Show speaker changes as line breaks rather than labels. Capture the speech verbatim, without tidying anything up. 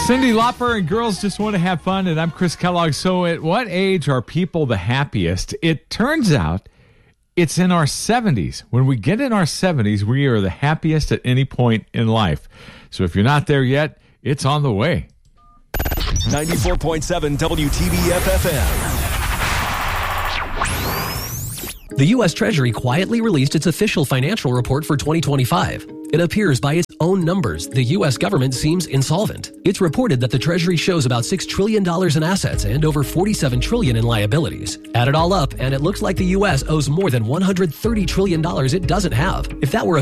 Cyndi Lauper and Girls Just Want to Have Fun, and I'm Chris Kellogg. So at what age are people the happiest? It turns out it's in our seventies. When we get in our seventies, we are the happiest at any point in life. So if you're not there yet, it's on the way.
ninety-four point seven W T B F F M.
The U S Treasury quietly released its official financial report for twenty twenty-five. It appears by its own numbers, the U S government seems insolvent. It's reported that the Treasury shows about six trillion dollars in assets and over forty-seven trillion dollars in liabilities. Add it all up, and it looks like the U S owes more than one hundred thirty trillion dollars it doesn't have. If that were a